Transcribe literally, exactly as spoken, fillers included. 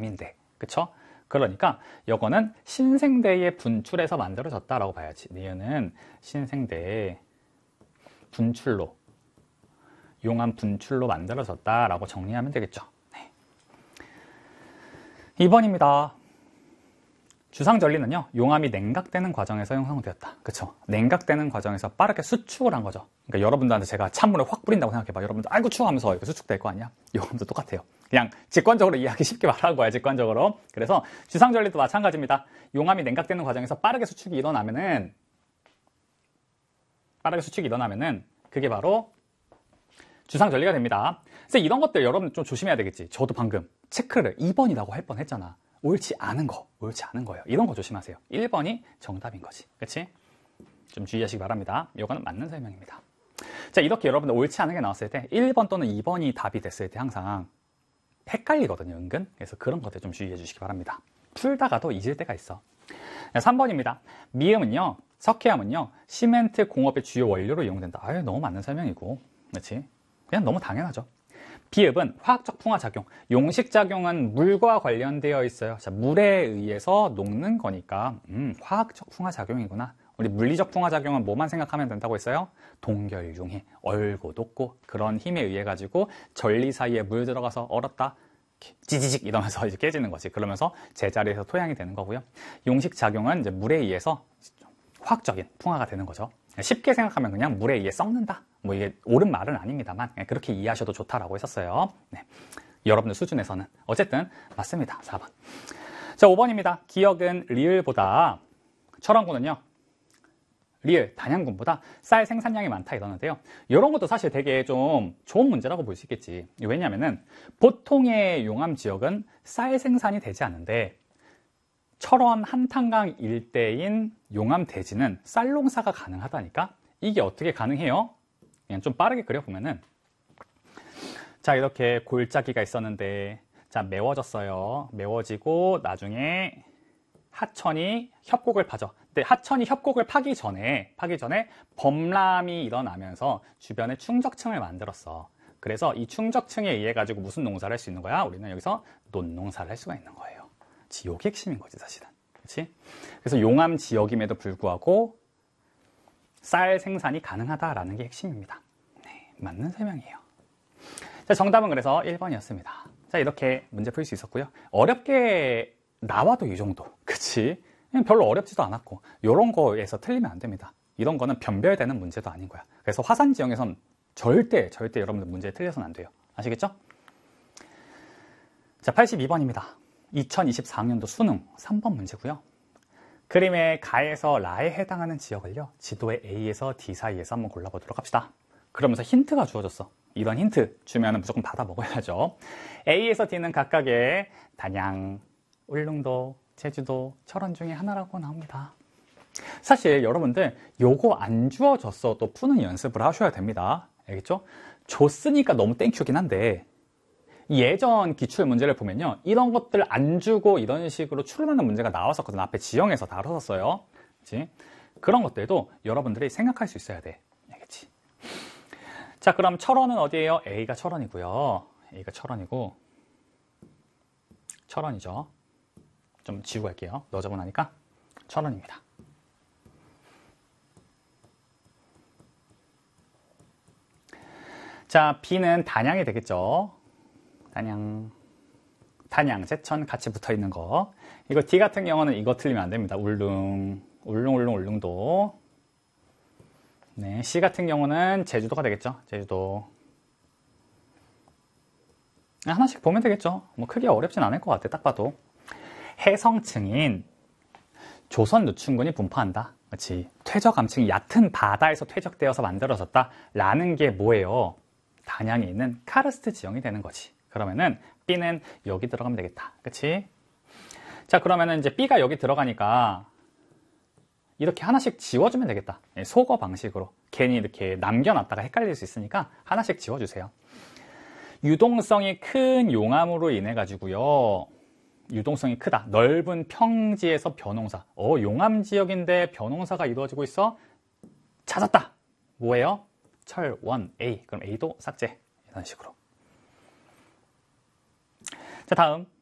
암인데, 그쵸? 그러니까 요거는 신생대의 분출에서 만들어졌다라고 봐야지. 니은은 신생대의 분출로, 용암 분출로 만들어졌다라고 정리하면 되겠죠. 네. 이 번입니다. 주상절리는요, 용암이 냉각되는 과정에서 형성되었다. 그쵸? 냉각되는 과정에서 빠르게 수축을 한 거죠. 그러니까 여러분들한테 제가 찬물을 확 뿌린다고 생각해봐. 여러분들 아이고 추워 하면서 이렇게 수축될 거 아니야? 용암도 똑같아요. 그냥 직관적으로 이해하기 쉽게 말하는 거야, 직관적으로. 그래서 주상절리도 마찬가지입니다. 용암이 냉각되는 과정에서 빠르게 수축이 일어나면은, 빠르게 수축이 일어나면은, 그게 바로 주상절리가 됩니다. 그래서 이런 것들 여러분 좀 조심해야 되겠지. 저도 방금 체크를 이 번이라고 할 뻔 했잖아. 옳지 않은 거, 옳지 않은 거예요. 이런 거 조심하세요. 일 번이 정답인 거지. 그치? 좀 주의하시기 바랍니다. 이거는 맞는 설명입니다. 자, 이렇게 여러분들 옳지 않은 게 나왔을 때 일 번 또는 이 번이 답이 됐을 때 항상 헷갈리거든요, 은근. 그래서 그런 것들 좀 주의해 주시기 바랍니다. 풀다가도 잊을 때가 있어. 삼 번입니다. 미음은요, 석회암은요, 시멘트 공업의 주요 원료로 이용된다. 아유, 너무 맞는 설명이고. 그렇지? 그냥 너무 당연하죠. 비읍은 화학적 풍화작용, 용식작용은 물과 관련되어 있어요. 자, 물에 의해서 녹는 거니까 음, 화학적 풍화작용이구나. 우리 물리적 풍화작용은 뭐만 생각하면 된다고 했어요? 동결융해, 얼고 녹고 그런 힘에 의해 가지고 전리 사이에 물 들어가서 얼었다 찌지직 이러면서 이제 깨지는 거지. 그러면서 제자리에서 토양이 되는 거고요. 용식작용은 이제 물에 의해서 화학적인 풍화가 되는 거죠. 쉽게 생각하면 그냥 물에 의해 썩는다. 뭐 이게 옳은 말은 아닙니다만 그렇게 이해하셔도 좋다라고 했었어요. 네. 여러분들 수준에서는 어쨌든 맞습니다. 사 번. 자, 오 번입니다. 기억은 리을보다 철원군은요, 리을 단양군보다 쌀 생산량이 많다 이러는데요. 이런 것도 사실 되게 좀 좋은 문제라고 볼 수 있겠지. 왜냐하면은 보통의 용암 지역은 쌀 생산이 되지 않는데 철원 한탄강 일대인 용암 대지는 쌀 농사가 가능하다니까. 이게 어떻게 가능해요? 그냥 좀 빠르게 그려보면은, 자, 이렇게 골짜기가 있었는데, 자, 메워졌어요. 메워지고 나중에 하천이 협곡을 파죠. 근데 하천이 협곡을 파기 전에 파기 전에 범람이 일어나면서 주변에 충적층을 만들었어. 그래서 이 충적층에 의해 가지고 무슨 농사를 할 수 있는 거야? 우리는 여기서 논농사를 할 수가 있는 거예요. 지역이 핵심인 거지, 사실은. 그렇지? 그래서 용암 지역임에도 불구하고 쌀 생산이 가능하다라는 게 핵심입니다. 네, 맞는 설명이에요. 자, 정답은 그래서 일 번이었습니다. 자, 이렇게 문제 풀 수 있었고요. 어렵게 나와도 이 정도. 그치? 그냥 별로 어렵지도 않았고, 이런 거에서 틀리면 안 됩니다. 이런 거는 변별되는 문제도 아닌 거야. 그래서 화산 지형에선 절대, 절대 여러분들 문제에 틀려서는 안 돼요. 아시겠죠? 자, 팔십이 번입니다. 이천이십사 학년도 수능 삼 번 문제고요. 그림의 가에서 라에 해당하는 지역을요, 지도의 A에서 D 사이에서 한번 골라보도록 합시다. 그러면서 힌트가 주어졌어. 이런 힌트 주면 무조건 받아 먹어야죠. A에서 D는 각각의 단양, 울릉도, 제주도, 철원 중에 하나라고 나옵니다. 사실 여러분들 요거 안 주어졌어도 푸는 연습을 하셔야 됩니다. 알겠죠? 줬으니까 너무 땡큐긴 한데, 예전 기출 문제를 보면요, 이런 것들 안 주고 이런 식으로 출발하는 문제가 나왔었거든요. 앞에 지형에서 다뤘었어요. 그치? 그런 것들도 여러분들이 생각할 수 있어야 돼. 알겠지? 자, 그럼 철원은 어디예요? A가 철원이고요. A가 철원이고, 철원이죠. 좀 지우고 갈게요. 너저분하니까 철원입니다. 자, B는 단양이 되겠죠. 단양, 단양, 제천 같이 붙어 있는 거. 이거 D 같은 경우는 이거 틀리면 안 됩니다. 울릉, 울릉, 울릉, 울릉도. 네, C 같은 경우는 제주도가 되겠죠. 제주도. 하나씩 보면 되겠죠. 뭐 크게 어렵진 않을 것 같아, 딱 봐도. 해성층인 조선 누춘군이 분포한다. 그렇지. 퇴적 암층이 얕은 바다에서 퇴적되어서 만들어졌다. 라는 게 뭐예요? 단양에 있는 카르스트 지형이 되는 거지. 그러면은 B는 여기 들어가면 되겠다. 그치? 자, 그러면은 이제 B가 여기 들어가니까 이렇게 하나씩 지워주면 되겠다. 소거 방식으로. 괜히 이렇게 남겨놨다가 헷갈릴 수 있으니까 하나씩 지워주세요. 유동성이 큰 용암으로 인해 가지고요. 유동성이 크다. 넓은 평지에서 벼농사. 어, 용암 지역인데 벼농사가 이루어지고 있어? 찾았다. 뭐예요? 철원 A. 그럼 A도 삭제. 이런 식으로. 자, 다음